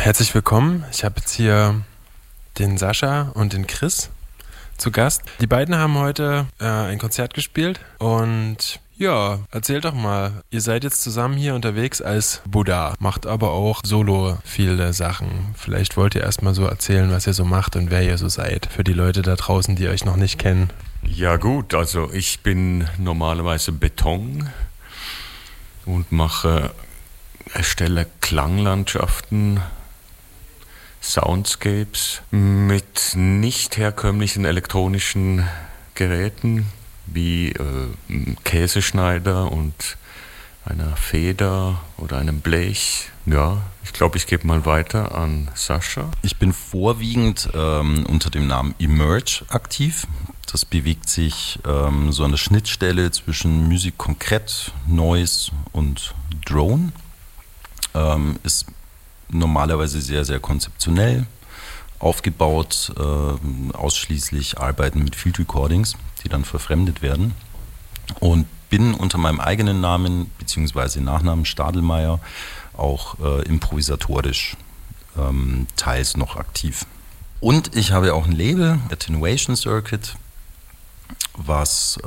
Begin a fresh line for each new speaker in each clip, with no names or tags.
Herzlich willkommen. Ich habe jetzt hier den Sascha und den Chris zu Gast. Die beiden haben heute ein Konzert gespielt und ja, erzählt doch mal, ihr seid jetzt zusammen hier unterwegs als Buddha, macht aber auch solo viele Sachen. Vielleicht wollt ihr erstmal so erzählen, was ihr so macht und wer ihr so seid, für die Leute da draußen, die euch noch nicht kennen.
Ja gut, also ich bin normalerweise Beton und erstelle Klanglandschaften, Soundscapes mit nicht herkömmlichen elektronischen Geräten wie Käseschneider und einer Feder oder einem Blech. Ja, ich glaube, ich gebe mal weiter an Sascha.
Ich bin vorwiegend unter dem Namen Emerge aktiv. Das bewegt sich so an der Schnittstelle zwischen Musik konkret, Noise und Drone. Ist normalerweise sehr, sehr konzeptionell aufgebaut, ausschließlich arbeiten mit Field Recordings, die dann verfremdet werden. Und bin unter meinem eigenen Namen bzw. Nachnamen Stadelmeier auch improvisatorisch teils noch aktiv. Und ich habe auch ein Label, Attenuation Circuit, was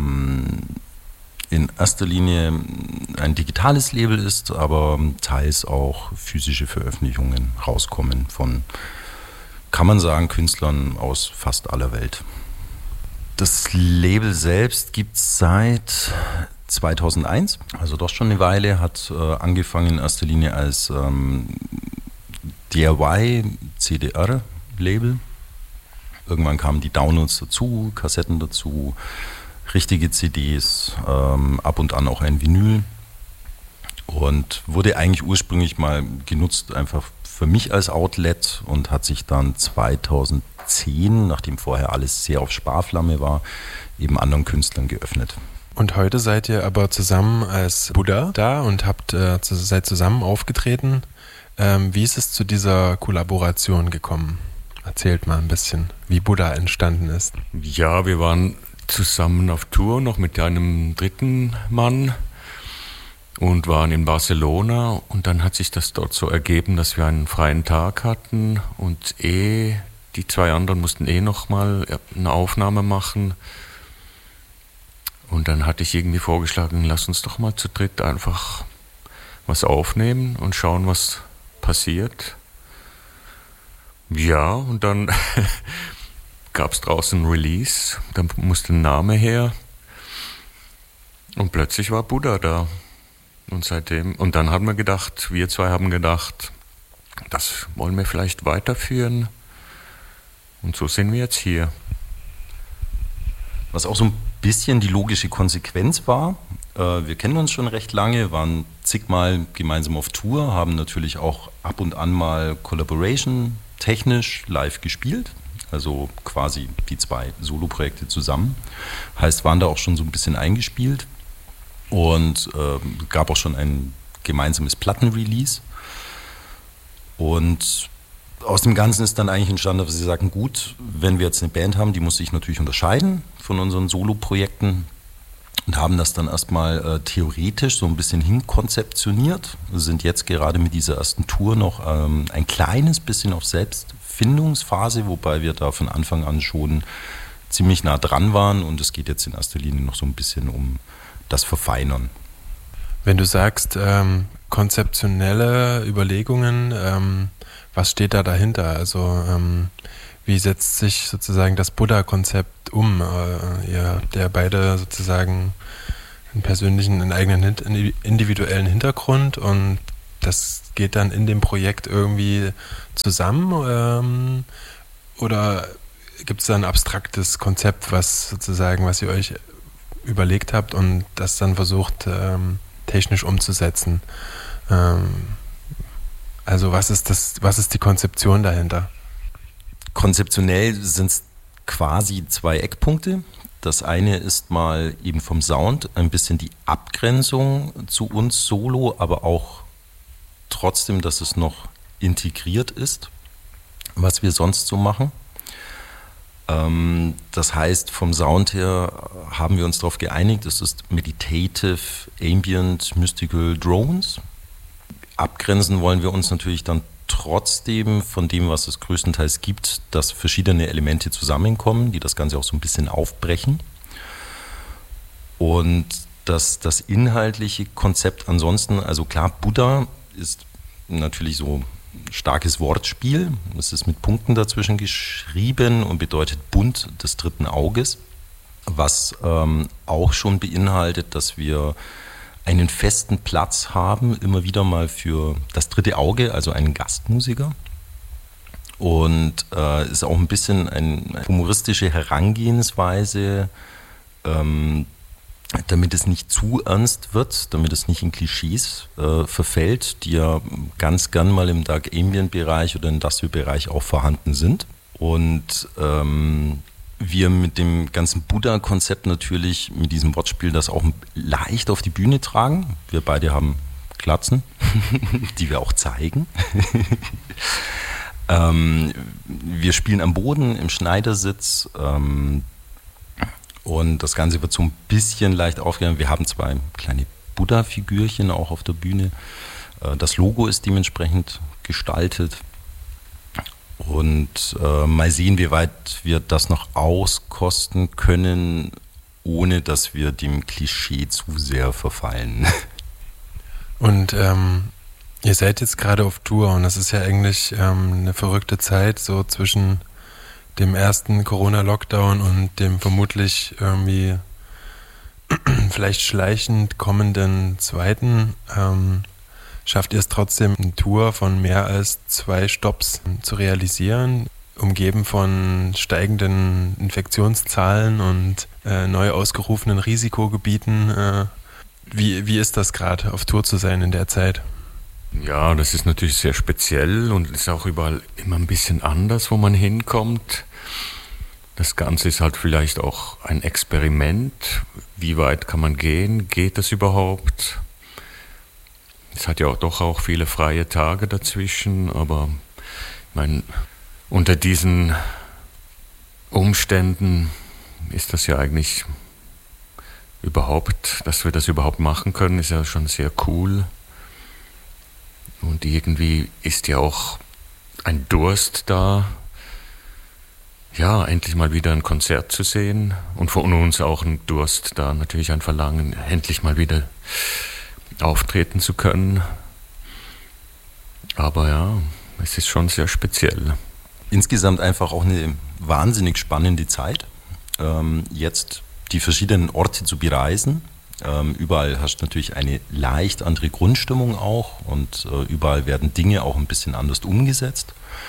in erster Linie ein digitales Label ist, aber teils auch physische Veröffentlichungen rauskommen von, kann man sagen, Künstlern aus fast aller Welt. Das Label selbst gibt es seit 2001, also doch schon eine Weile, hat angefangen in erster Linie als DIY-CDR-Label. Irgendwann kamen die Downloads dazu, Kassetten dazu, richtige CDs, ab und an auch ein Vinyl und wurde eigentlich ursprünglich mal genutzt einfach für mich als Outlet und hat sich dann 2010, nachdem vorher alles sehr auf Sparflamme war, eben anderen Künstlern geöffnet.
Und heute seid ihr aber zusammen als Buddha da und seid zusammen aufgetreten. Wie ist es zu dieser Kollaboration gekommen? Erzählt mal ein bisschen, wie Buddha entstanden ist.
Ja, wir waren zusammen auf Tour noch mit einem dritten Mann und waren in Barcelona und dann hat sich das dort so ergeben, dass wir einen freien Tag hatten und die zwei anderen mussten noch mal eine Aufnahme machen und dann hatte ich irgendwie vorgeschlagen, lass uns doch mal zu dritt einfach was aufnehmen und schauen, was passiert. Ja, und dann gab es draußen ein Release, dann musste ein Name her und plötzlich war Buddha da. Und dann haben wir zwei haben gedacht, das wollen wir vielleicht weiterführen und so sind wir jetzt hier.
Was auch so ein bisschen die logische Konsequenz war, wir kennen uns schon recht lange, waren zigmal gemeinsam auf Tour, haben natürlich auch ab und an mal Collaboration technisch live gespielt. Also quasi die zwei Soloprojekte zusammen. Heißt, waren da auch schon so ein bisschen eingespielt und gab auch schon ein gemeinsames Plattenrelease. Und aus dem Ganzen ist dann eigentlich entstanden, dass sie sagten, gut, wenn wir jetzt eine Band haben, die muss sich natürlich unterscheiden von unseren Soloprojekten und haben das dann erstmal theoretisch so ein bisschen hinkonzeptioniert. Wir sind jetzt gerade mit dieser ersten Tour noch ein kleines bisschen auf Selbstfindungsphase, wobei wir da von Anfang an schon ziemlich nah dran waren und es geht jetzt in erster Linie noch so ein bisschen um das Verfeinern.
Wenn du sagst, konzeptionelle Überlegungen, was steht da dahinter? Also wie setzt sich sozusagen das Buddha-Konzept um? Ihr habt ja beide sozusagen einen eigenen individuellen Hintergrund und das geht dann in dem Projekt irgendwie zusammen oder gibt es da ein abstraktes Konzept, was ihr euch überlegt habt und das dann versucht technisch umzusetzen? Also was ist die Konzeption dahinter?
Konzeptionell sind es quasi zwei Eckpunkte. Das eine ist mal eben vom Sound ein bisschen die Abgrenzung zu uns solo, aber auch trotzdem, dass es noch integriert ist, was wir sonst so machen. Das heißt, vom Sound her haben wir uns darauf geeinigt, es ist Meditative, Ambient, Mystical Drones. Abgrenzen wollen wir uns natürlich dann trotzdem von dem, was es größtenteils gibt, dass verschiedene Elemente zusammenkommen, die das Ganze auch so ein bisschen aufbrechen. Und das inhaltliche Konzept ansonsten, also klar, Buddha ist natürlich so ein starkes Wortspiel. Es ist mit Punkten dazwischen geschrieben und bedeutet Bund des dritten Auges, was auch schon beinhaltet, dass wir einen festen Platz haben, immer wieder mal für das dritte Auge, also einen Gastmusiker. Und ist auch ein bisschen eine humoristische Herangehensweise, damit es nicht zu ernst wird, damit es nicht in Klischees verfällt, die ja ganz gern mal im Dark Ambient-Bereich oder Industrial-Bereich auch vorhanden sind. Und wir mit dem ganzen Buddha-Konzept natürlich mit diesem Wortspiel das auch leicht auf die Bühne tragen. Wir beide haben Glatzen, die wir auch zeigen. Wir spielen am Boden im Schneidersitz und das Ganze wird so ein bisschen leicht aufgegangen. Wir haben 2 kleine Buddha-Figürchen auch auf der Bühne. Das Logo ist dementsprechend gestaltet. Und mal sehen, wie weit wir das noch auskosten können, ohne dass wir dem Klischee zu sehr verfallen.
Und ihr seid jetzt gerade auf Tour und das ist ja eigentlich eine verrückte Zeit, so zwischen dem ersten Corona-Lockdown und dem vermutlich irgendwie vielleicht schleichend kommenden zweiten. Schafft ihr es trotzdem, eine Tour von mehr als 2 Stopps zu realisieren, umgeben von steigenden Infektionszahlen und neu ausgerufenen Risikogebieten? Wie ist das gerade, auf Tour zu sein in der Zeit?
Ja, das ist natürlich sehr speziell und ist auch überall immer ein bisschen anders, wo man hinkommt. Das Ganze ist halt vielleicht auch ein Experiment. Wie weit kann man gehen? Geht das überhaupt? Es hat ja auch doch auch viele freie Tage dazwischen, aber ich meine, unter diesen Umständen ist das ja eigentlich überhaupt, dass wir das überhaupt machen können, ist ja schon sehr cool. Und irgendwie ist ja auch ein Durst da, ja, endlich mal wieder ein Konzert zu sehen. Und von uns auch ein Durst da, natürlich ein Verlangen, endlich mal wieder auftreten zu können. Aber ja, es ist schon sehr speziell.
Insgesamt einfach auch eine wahnsinnig spannende Zeit, jetzt die verschiedenen Orte zu bereisen. Überall herrscht natürlich eine leicht andere Grundstimmung auch und überall werden Dinge auch ein bisschen anders umgesetzt.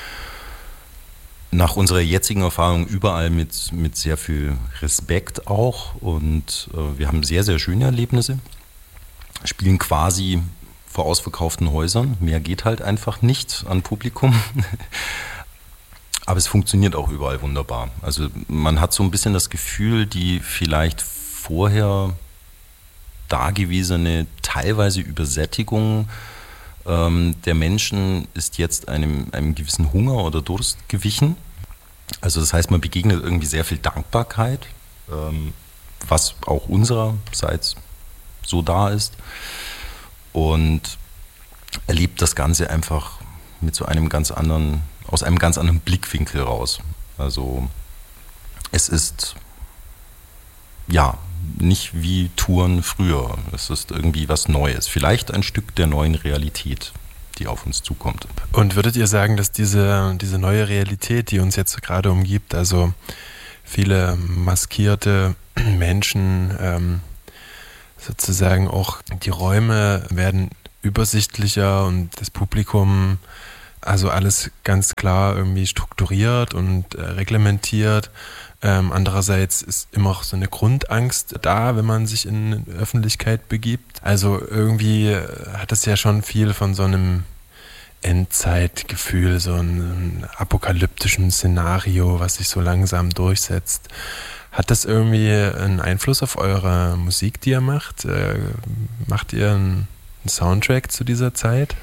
Nach unserer jetzigen Erfahrung überall mit sehr viel Respekt auch und wir haben sehr, sehr schöne Erlebnisse. Spielen quasi vor ausverkauften Häusern. Mehr geht halt einfach nicht an Publikum. Aber es funktioniert auch überall wunderbar. Also man hat so ein bisschen das Gefühl, die vielleicht vorher dagewesene teilweise Übersättigung der Menschen ist jetzt einem gewissen Hunger oder Durst gewichen. Also das heißt, man begegnet irgendwie sehr viel Dankbarkeit, was auch unsererseits so da ist und erlebt das Ganze einfach mit so einem ganz anderen, aus einem ganz anderen Blickwinkel raus. Also es ist ja nicht wie Touren früher. Es ist irgendwie was Neues. Vielleicht ein Stück der neuen Realität, die auf uns zukommt.
Und würdet ihr sagen, dass diese neue Realität, die uns jetzt gerade umgibt, also viele maskierte Menschen, sozusagen auch die Räume werden übersichtlicher und das Publikum, also alles ganz klar irgendwie strukturiert und reglementiert. Andererseits ist immer auch so eine Grundangst da, wenn man sich in Öffentlichkeit begibt. Also irgendwie hat es ja schon viel von so einem Endzeitgefühl, so ein apokalyptischen Szenario, was sich so langsam durchsetzt. Hat das irgendwie einen Einfluss auf eure Musik, die ihr macht? Macht ihr einen Soundtrack zu dieser Zeit?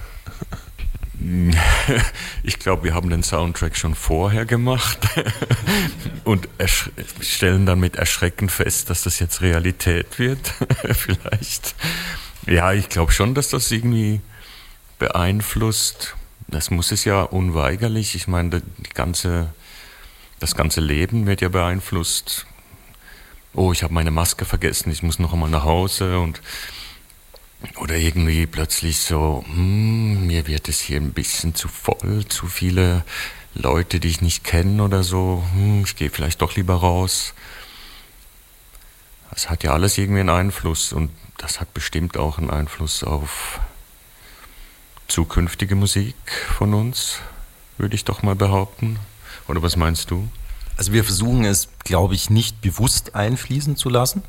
Ich glaube, wir haben den Soundtrack schon vorher gemacht und stellen dann mit Erschrecken fest, dass das jetzt Realität wird. Vielleicht. Ja, ich glaube schon, dass das irgendwie beeinflusst. Das muss es ja unweigerlich. Ich meine, das ganze Leben wird ja beeinflusst. Oh, ich habe meine Maske vergessen, ich muss noch einmal nach Hause oder irgendwie plötzlich so, mir wird es hier ein bisschen zu voll, zu viele Leute, die ich nicht kenne oder so, ich gehe vielleicht doch lieber raus. Das hat ja alles irgendwie einen Einfluss und das hat bestimmt auch einen Einfluss auf zukünftige Musik von uns, würde ich doch mal behaupten. Oder was meinst du?
Also wir versuchen es, glaube ich, nicht bewusst einfließen zu lassen.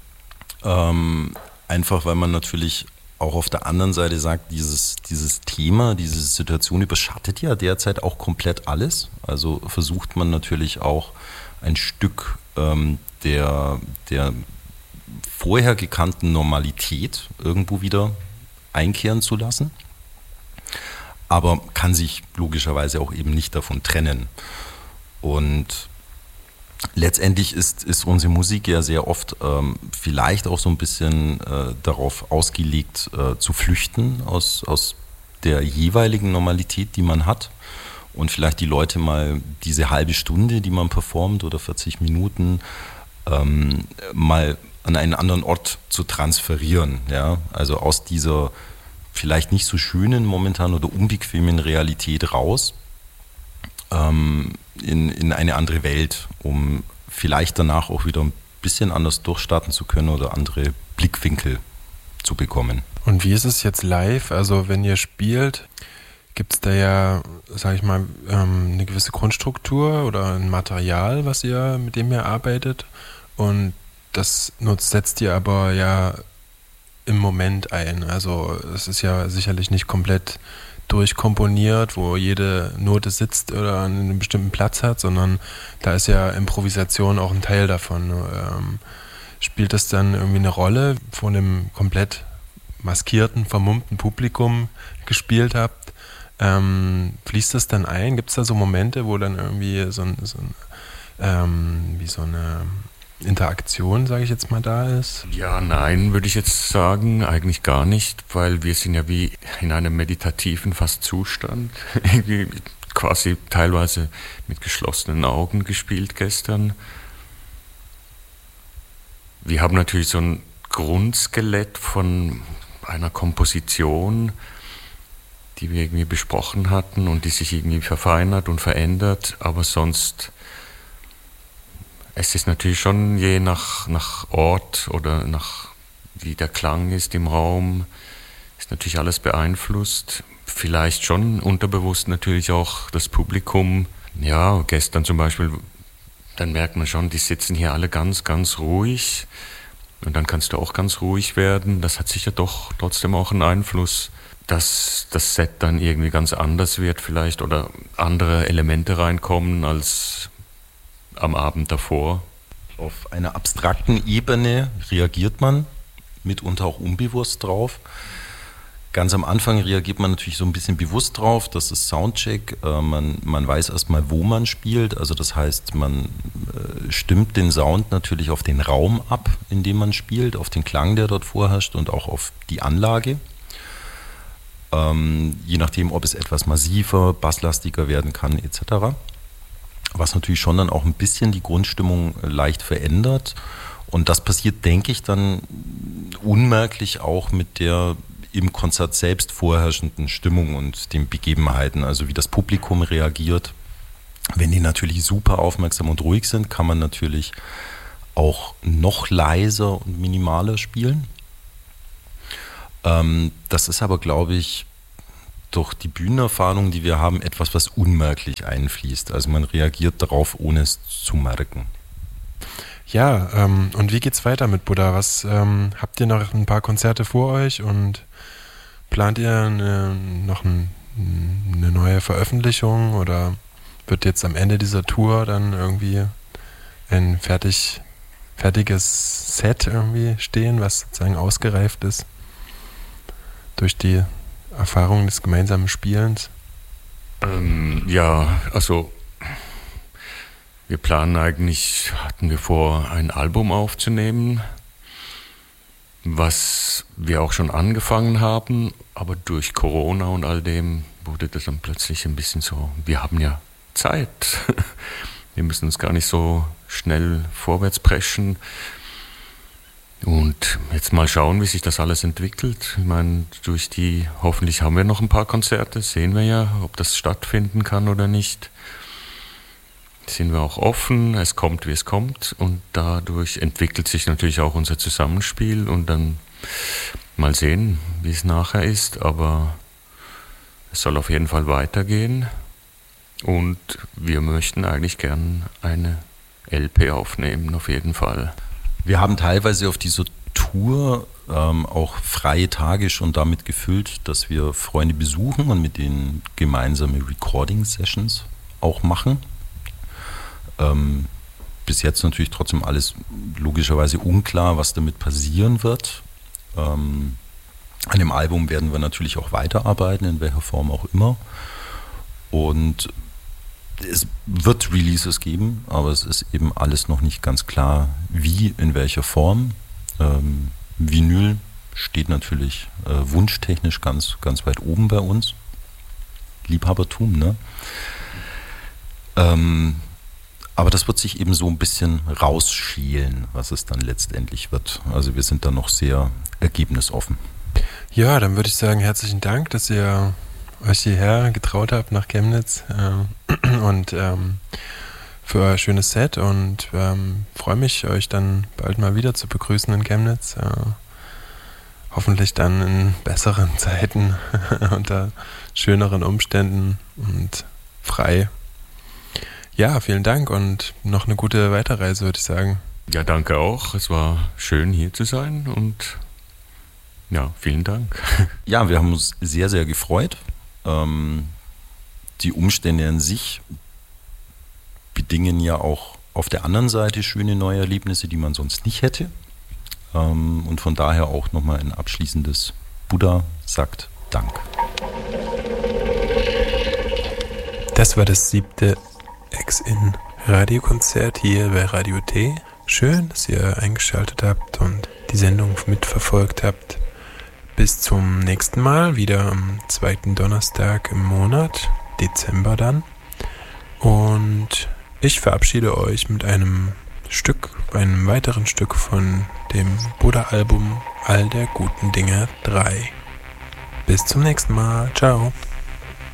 Einfach weil man natürlich auch auf der anderen Seite sagt, dieses Thema, diese Situation überschattet ja derzeit auch komplett alles. Also versucht man natürlich auch ein Stück der vorher gekannten Normalität irgendwo wieder einkehren zu lassen. Aber kann sich logischerweise auch eben nicht davon trennen. Und letztendlich ist unsere Musik ja sehr oft vielleicht auch so ein bisschen darauf ausgelegt, zu flüchten aus der jeweiligen Normalität, die man hat. Und vielleicht die Leute mal diese halbe Stunde, die man performt oder 40 Minuten, mal an einen anderen Ort zu transferieren. Ja? Also aus dieser vielleicht nicht so schönen momentan oder unbequemen Realität raus in eine andere Welt, um vielleicht danach auch wieder ein bisschen anders durchstarten zu können oder andere Blickwinkel zu bekommen.
Und wie ist es jetzt live? Also wenn ihr spielt, gibt es da ja, sag ich mal, eine gewisse Grundstruktur oder ein Material, mit dem ihr arbeitet, und das setzt ihr aber ja im Moment ein. Also es ist ja sicherlich nicht komplett durchkomponiert, wo jede Note sitzt oder einen bestimmten Platz hat, sondern da ist ja Improvisation auch ein Teil davon. Spielt das dann irgendwie eine Rolle, vor einem komplett maskierten, vermummten Publikum gespielt habt? Fließt das dann ein? Gibt es da so Momente, wo dann irgendwie so eine Interaktion, sage ich jetzt mal, da ist?
Ja, nein, würde ich jetzt sagen, eigentlich gar nicht, weil wir sind ja wie in einem meditativen fast Zustand, irgendwie quasi teilweise mit geschlossenen Augen gespielt gestern. Wir haben natürlich so ein Grundskelett von einer Komposition, die wir irgendwie besprochen hatten und die sich irgendwie verfeinert und verändert, aber sonst es ist natürlich schon je nach Ort oder nach wie der Klang ist im Raum, ist natürlich alles beeinflusst. Vielleicht schon unterbewusst natürlich auch das Publikum. Ja, gestern zum Beispiel, dann merkt man schon, die sitzen hier alle ganz, ganz ruhig. Und dann kannst du auch ganz ruhig werden. Das hat sicher doch trotzdem auch einen Einfluss, dass das Set dann irgendwie ganz anders wird vielleicht oder andere Elemente reinkommen als am Abend davor.
Auf einer abstrakten Ebene reagiert man mitunter auch unbewusst drauf. Ganz am Anfang reagiert man natürlich so ein bisschen bewusst drauf, das ist Soundcheck, man weiß erstmal, wo man spielt, also das heißt, man stimmt den Sound natürlich auf den Raum ab, in dem man spielt, auf den Klang, der dort vorherrscht und auch auf die Anlage. Je nachdem, ob es etwas massiver, basslastiger werden kann, etc. Was natürlich schon dann auch ein bisschen die Grundstimmung leicht verändert. Und das passiert, denke ich, dann unmerklich auch mit der im Konzert selbst vorherrschenden Stimmung und den Begebenheiten, also wie das Publikum reagiert. Wenn die natürlich super aufmerksam und ruhig sind, kann man natürlich auch noch leiser und minimaler spielen. Das ist aber, glaube ich, durch die Bühnenerfahrung, die wir haben, etwas, was unmerklich einfließt. Also man reagiert darauf, ohne es zu merken.
Ja, und wie geht's weiter mit Buddha? Habt ihr noch ein paar Konzerte vor euch und plant ihr noch eine neue Veröffentlichung oder wird jetzt am Ende dieser Tour dann irgendwie ein fertiges Set irgendwie stehen, was sozusagen ausgereift ist durch die Erfahrung des gemeinsamen Spielens?
Ja, also wir planen eigentlich, hatten wir vor, ein Album aufzunehmen, was wir auch schon angefangen haben, aber durch Corona und all dem wurde das dann plötzlich ein bisschen so, wir haben ja Zeit. Wir müssen uns gar nicht so schnell vorwärts preschen. Und jetzt mal schauen, wie sich das alles entwickelt. Ich meine, hoffentlich haben wir noch ein paar Konzerte, sehen wir ja, ob das stattfinden kann oder nicht. Sind wir auch offen, es kommt, wie es kommt. Und dadurch entwickelt sich natürlich auch unser Zusammenspiel und dann mal sehen, wie es nachher ist. Aber es soll auf jeden Fall weitergehen. Und wir möchten eigentlich gern eine LP aufnehmen, auf jeden Fall.
Wir haben teilweise auf dieser Tour auch freie Tage schon damit gefüllt, dass wir Freunde besuchen und mit denen gemeinsame Recording-Sessions auch machen. Bis jetzt natürlich trotzdem alles logischerweise unklar, was damit passieren wird. An dem Album werden wir natürlich auch weiterarbeiten, in welcher Form auch immer. Und es wird Releases geben, aber es ist eben alles noch nicht ganz klar, wie, in welcher Form. Vinyl steht natürlich wunschtechnisch ganz, ganz weit oben bei uns. Liebhabertum, ne? Aber das wird sich eben so ein bisschen rausschälen, was es dann letztendlich wird. Also wir sind da noch sehr ergebnisoffen.
Ja, dann würde ich sagen, herzlichen Dank, dass ihr euch hierher getraut habt nach Chemnitz und für euer schönes Set und freue mich, euch dann bald mal wieder zu begrüßen in Chemnitz. Hoffentlich dann in besseren Zeiten, unter schöneren Umständen und frei. Ja, vielen Dank und noch eine gute Weiterreise, würde ich sagen.
Ja, danke auch. Es war schön, hier zu sein und ja, vielen Dank.
Ja, wir haben uns sehr, sehr gefreut. Die Umstände an sich bedingen ja auch auf der anderen Seite schöne neue Erlebnisse, die man sonst nicht hätte. Und von daher auch nochmal ein abschließendes Buddha sagt Dank.
Das war das 7. Ex-In Radiokonzert hier bei Radio T. Schön, dass ihr eingeschaltet habt und die Sendung mitverfolgt habt. Bis zum nächsten Mal, wieder am 2. Donnerstag im Monat, Dezember dann. Und ich verabschiede euch mit einem weiteren Stück von dem Buddha-Album All der guten Dinge 3. Bis zum nächsten Mal. Ciao.